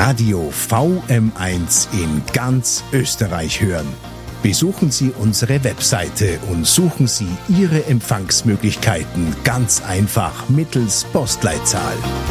Radio VM1 in ganz Österreich hören. Besuchen Sie unsere Webseite und suchen Sie Ihre Empfangsmöglichkeiten ganz einfach mittels Postleitzahl.